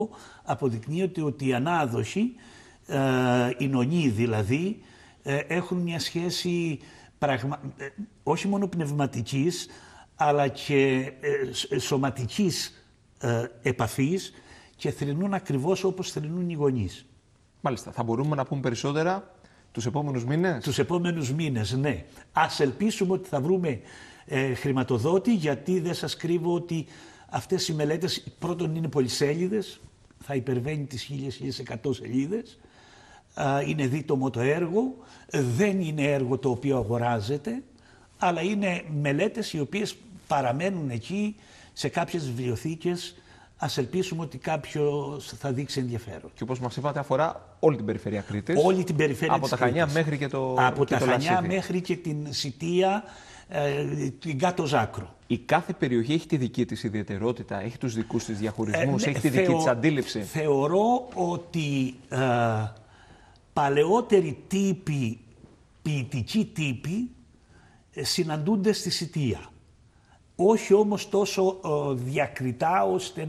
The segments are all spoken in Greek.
αποδεικνύεται ότι οι ανάδοχοι, οι νονοί δηλαδή, έχουν μια σχέση όχι μόνο πνευματικής, αλλά και σωματικής επαφής και θρηνούν ακριβώς όπως θρηνούν οι γονείς. Μάλιστα. Θα μπορούμε να πούμε περισσότερα τους επόμενους μήνες? Τους επόμενους μήνες, ναι. Ας ελπίσουμε ότι θα βρούμε χρηματοδότη, γιατί δεν σας κρύβω ότι αυτές οι μελέτες πρώτον είναι πολυσέλιδες, θα υπερβαίνει τις 1.000-1.100 σελίδες. Είναι δίτομο το έργο, δεν είναι έργο το οποίο αγοράζεται, αλλά είναι μελέτες οι οποίες παραμένουν εκεί σε κάποιες βιβλιοθήκες. Ας ελπίσουμε ότι κάποιος θα δείξει ενδιαφέρον. Και όπως μας είπατε, αφορά όλη την περιφέρεια Κρήτης. Όλη την περιφέρεια από της τα Χανιά Κρήτης. μέχρι και το Από και τα το Χανιά Λασίδι. μέχρι και την Σιτία, την Κάτω Ζάκρο. Η κάθε περιοχή έχει τη δική της ιδιαιτερότητα, έχει τους δικούς της διαχωρισμούς, έχει τη δική της αντίληψη. Θεωρώ ότι παλαιότεροι τύποι, ποιητικοί τύποι, συναντούνται στη Σιτία. Όχι όμως τόσο διακριτά ώστε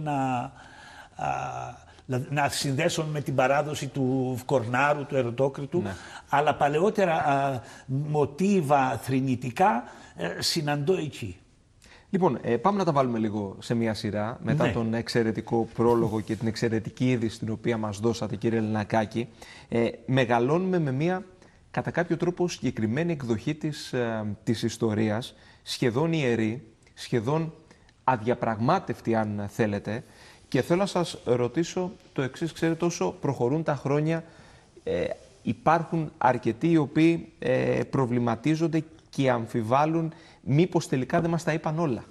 να συνδέσουν με την παράδοση του Κορνάρου, του Ερωτόκριτου, ναι. Αλλά παλαιότερα μοτίβα θρηνητικά συναντώ εκεί. Λοιπόν, πάμε να τα βάλουμε λίγο σε μια σειρά, μετά ναι. τον εξαιρετικό πρόλογο και την εξαιρετική είδηση την οποία μας δώσατε, κύριε Λενακάκη. Μεγαλώνουμε με μια κατά κάποιο τρόπο συγκεκριμένη εκδοχή της ιστορίας, σχεδόν ιερή, σχεδόν αδιαπραγμάτευτη αν θέλετε, και θέλω να σας ρωτήσω το εξής. Ξέρετε, όσο προχωρούν τα χρόνια υπάρχουν αρκετοί οι οποίοι προβληματίζονται και αμφιβάλλουν μήπως τελικά δεν μας τα είπαν όλα.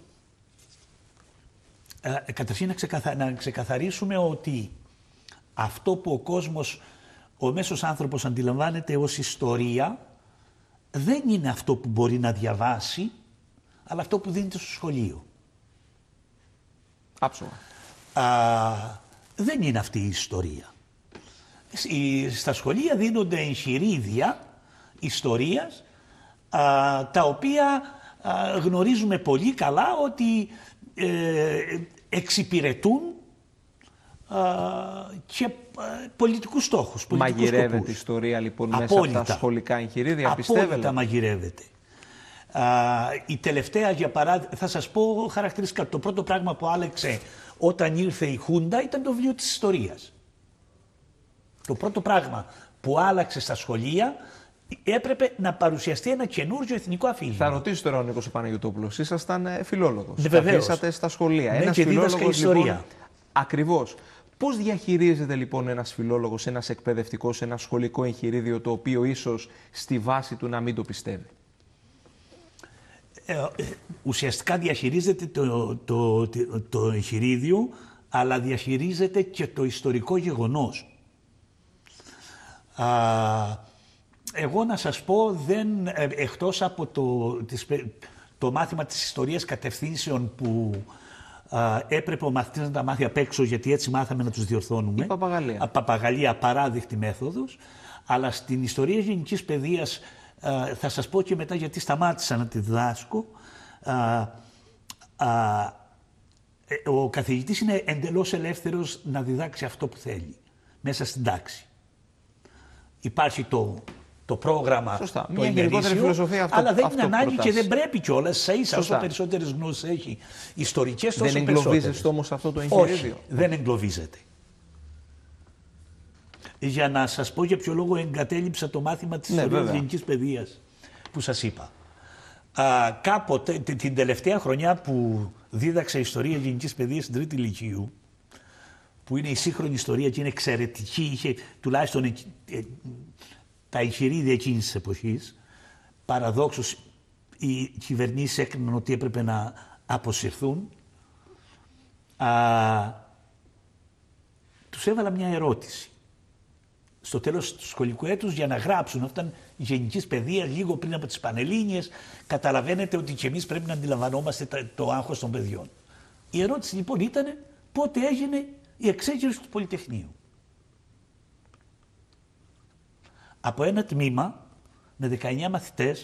Καταρχήν να ξεκαθαρίσουμε ότι αυτό που ο κόσμος, ο μέσος άνθρωπος αντιλαμβάνεται ως ιστορία, δεν είναι αυτό που μπορεί να διαβάσει, αλλά αυτό που δίνεται στο σχολείο. Άψογα. Δεν είναι αυτή η ιστορία. Στα σχολεία δίνονται εγχειρίδια ιστορίας, τα οποία γνωρίζουμε πολύ καλά ότι εξυπηρετούν και πολιτικούς στόχους. Μαγειρεύεται η ιστορία λοιπόν μέσα από τα σχολικά εγχειρίδια, πιστεύετε? Απόλυτα μαγειρεύεται. Η τελευταία, για παράδειγμα, θα σας πω χαρακτηριστικά, το πρώτο πράγμα που άλλαξε όταν ήρθε η Χούντα ήταν το βιβλίο της ιστορίας. Το πρώτο πράγμα που άλλαξε στα σχολεία, έπρεπε να παρουσιαστεί ένα καινούργιο εθνικό αφήγημα. Θα ρωτήσω τώρα ο Νίκος Παναγιωτόπουλος, ήσασταν φιλόλογος. Βεβαίως. Καθίσατε στα σχολεία. Ναι, ένας και δίδασκα ιστορία. Λοιπόν, ακριβώς. Πώς διαχειρίζεται λοιπόν ένας φιλόλογος, ένας εκπαιδευτικός, ένα σχολικό εγχειρίδιο το οποίο ίσως στη βάση του να μην το πιστεύει? Ουσιαστικά διαχειρίζεται το εγχειρίδιο, αλλά διαχειρίζεται και το ιστορικό γεγονός. Εγώ να σας πω, εκτός από το μάθημα της ιστορίας κατευθύνσεων που έπρεπε ο μαθητής να τα μάθει απ' έξω, γιατί έτσι μάθαμε να τους διορθώνουμε. Παπαγαλία. Παπαγαλία, απαράδεκτη μέθοδος. Αλλά στην ιστορία γενικής παιδείας, θα σας πω και μετά γιατί σταμάτησα να τη διδάσκω, ο καθηγητής είναι εντελώς ελεύθερος να διδάξει αυτό που θέλει μέσα στην τάξη. Υπάρχει το πρόγραμμα, σωστά. Το ημερήσιο, αλλά δεν είναι ανάγκη και δεν πρέπει κιόλας. Ίσα όσο περισσότερες γνώσεις έχει ιστορικές, τόσο περισσότερες. Δεν εγκλωβίζεστε όμως αυτό το εγχειρίδιο? Όχι, δεν εγκλωβίζεται. Για να σας πω για ποιο λόγο εγκατέλειψα το μάθημα της ιστορίας γενικής παιδείας που σας είπα. Κάποτε, την τελευταία χρονιά που δίδαξα ιστορία γενικής παιδείας στην Τρίτη Λυκείου, που είναι η σύγχρονη ιστορία και είναι εξαιρετική, είχε τουλάχιστον τα εγχειρίδια εκείνης της εποχής, παραδόξως οι κυβερνήσεις έκριναν ότι έπρεπε να αποσυρθούν, τους έβαλα μια ερώτηση στο τέλος του σχολικού έτους για να γράψουν. Αυτά ήταν γενικής παιδείας, λίγο πριν από τις Πανελλήνιες. Καταλαβαίνετε ότι και εμείς πρέπει να αντιλαμβανόμαστε το άγχος των παιδιών. Η ερώτηση λοιπόν ήταν πότε έγινε η εξέγερση του Πολυτεχνείου. Από ένα τμήμα με 19 μαθητές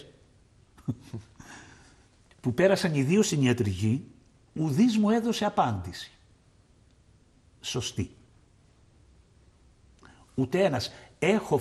που πέρασαν ιδίως στην ιατρική, ουδής μου έδωσε απάντηση. Σωστή. Ούτε ένας. Έχω